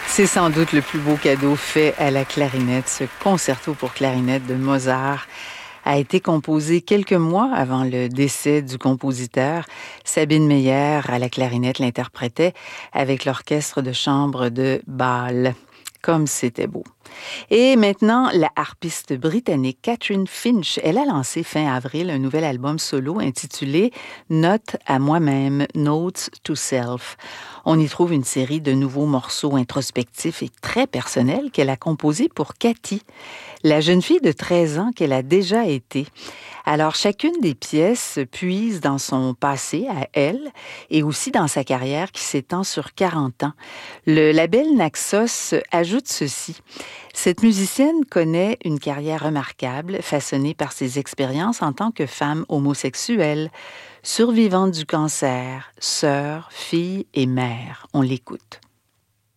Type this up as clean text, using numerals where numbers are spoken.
C'est sans doute le plus beau cadeau fait à la clarinette. Ce concerto pour clarinette de Mozart a été composé quelques mois avant le décès du compositeur. Sabine Meyer à la clarinette l'interprétait avec l'orchestre de chambre de Bâle. Comme c'était beau. Et maintenant, la harpiste britannique Catherine Finch, elle a lancé fin avril un nouvel album solo intitulé Notes à moi-même, Notes to Self. On y trouve une série de nouveaux morceaux introspectifs et très personnels qu'elle a composés pour Cathy, la jeune fille de 13 ans qu'elle a déjà été. Alors, chacune des pièces puise dans son passé à elle et aussi dans sa carrière qui s'étend sur 40 ans. Le label Naxos ajoute ceci. Cette musicienne connaît une carrière remarquable, façonnée par ses expériences en tant que femme homosexuelle, survivante du cancer, sœur, fille et mère. On l'écoute.